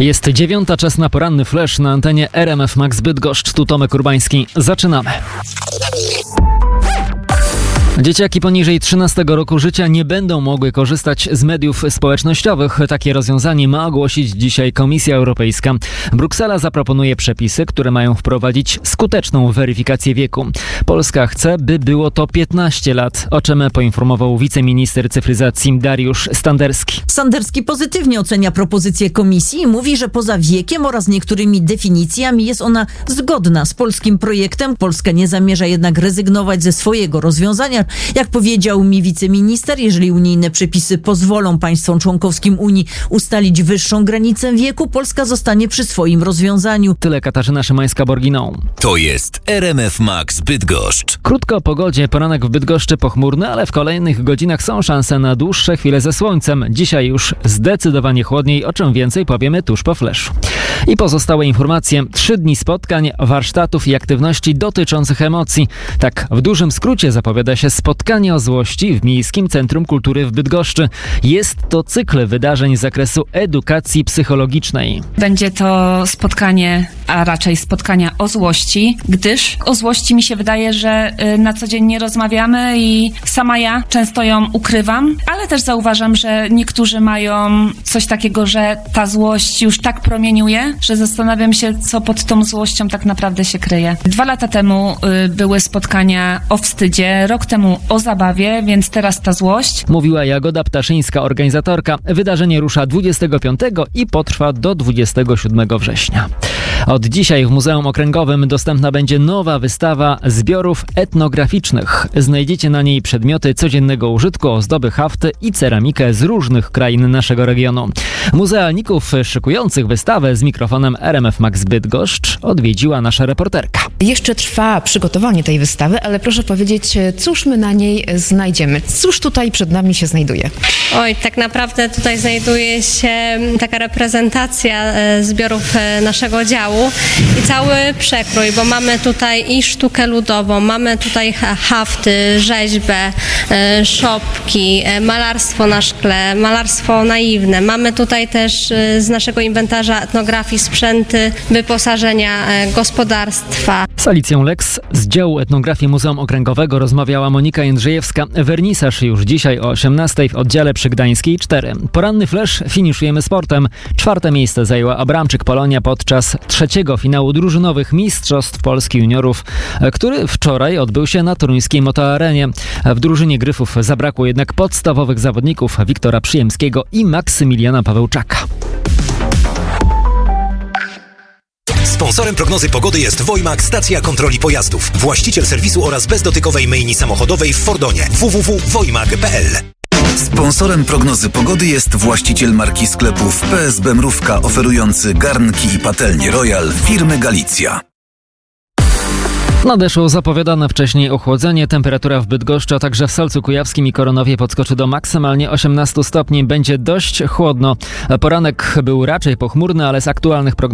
Jest 9, czas na poranny flash na antenie RMF Max Bydgoszcz. Tu Tomek Urbański. Zaczynamy. Dzieciaki poniżej 13 roku życia nie będą mogły korzystać z mediów społecznościowych. Takie rozwiązanie ma ogłosić dzisiaj Komisja Europejska. Bruksela zaproponuje przepisy, które mają wprowadzić skuteczną weryfikację wieku. Polska chce, by było to 15 lat, o czym poinformował wiceminister cyfryzacji Dariusz Standerski. Standerski pozytywnie ocenia propozycję Komisji i mówi, że poza wiekiem oraz niektórymi definicjami jest ona zgodna z polskim projektem. Polska nie zamierza jednak rezygnować ze swojego rozwiązania. Jak powiedział mi wiceminister, jeżeli unijne przepisy pozwolą państwom członkowskim Unii ustalić wyższą granicę wieku, Polska zostanie przy swoim rozwiązaniu. Tyle Katarzyna Szymańska-Borginą. To jest RMF Max Bydgoszcz. Krótko o pogodzie. Poranek w Bydgoszczy pochmurny, ale w kolejnych godzinach są szanse na dłuższe chwile ze słońcem. Dzisiaj już zdecydowanie chłodniej, o czym więcej powiemy tuż po flashu. I pozostałe informacje. 3 dni spotkań, warsztatów i aktywności dotyczących emocji. Tak w dużym skrócie zapowiada się spotkanie o złości w Miejskim Centrum Kultury w Bydgoszczy. Jest to cykl wydarzeń z zakresu edukacji psychologicznej. Będzie to spotkanie, a raczej spotkania o złości, gdyż o złości mi się wydaje, że na co dzień nie rozmawiamy i sama ja często ją ukrywam, ale też zauważam, że niektórzy mają coś takiego, że ta złość już tak promieniuje, że zastanawiam się, co pod tą złością tak naprawdę się kryje. 2 lata temu były spotkania o wstydzie, rok temu o zabawie, więc teraz ta złość. Mówiła Jagoda Ptaszyńska, organizatorka. Wydarzenie rusza 25 i potrwa do 27 września. Od dzisiaj w Muzeum Okręgowym dostępna będzie nowa wystawa zbiorów etnograficznych. Znajdziecie na niej przedmioty codziennego użytku, ozdoby, hafty i ceramikę z różnych krain naszego regionu. Muzealników szykujących wystawę z mikrofonem RMF Max Bydgoszcz odwiedziła nasza reporterka. Jeszcze trwa przygotowanie tej wystawy, ale proszę powiedzieć, cóż my na niej znajdziemy? Cóż tutaj przed nami się znajduje? Oj, tak naprawdę tutaj znajduje się taka reprezentacja zbiorów naszego działu i cały przekrój, bo mamy tutaj i sztukę ludową, mamy tutaj hafty, rzeźbę, szopki, malarstwo na szkle, malarstwo naiwne. Mamy tutaj też z naszego inwentarza etnografii sprzęty, wyposażenia gospodarstwa. Z Alicją Lex z działu etnografii Muzeum Okręgowego rozmawiała Monika Jędrzejewska. Wernisaż już dzisiaj o 18:00 w oddziale przy Gdańskiej 4. Poranny flash finiszujemy sportem. 4. miejsce zajęła Abramczyk Polonia podczas 3. finału drużynowych Mistrzostw Polski Juniorów, który wczoraj odbył się na toruńskiej Motoarenie. W drużynie Gryfów zabrakło jednak podstawowych zawodników Wiktora Przyjemskiego i Maksymiliana Pawełczaka. Sponsorem prognozy pogody jest Wojmak, stacja kontroli pojazdów. Właściciel serwisu oraz bezdotykowej myjni samochodowej w Fordonie. www.wojmak.pl. Sponsorem prognozy pogody jest właściciel marki sklepów PSB Mrówka, oferujący garnki i patelnie Royal firmy Galicja. Nadeszło zapowiadane wcześniej ochłodzenie. Temperatura w Bydgoszczy, a także w Solcu Kujawskim i Koronowie podskoczy do maksymalnie 18 stopni. Będzie dość chłodno. Poranek był raczej pochmurny, ale z aktualnych prognoz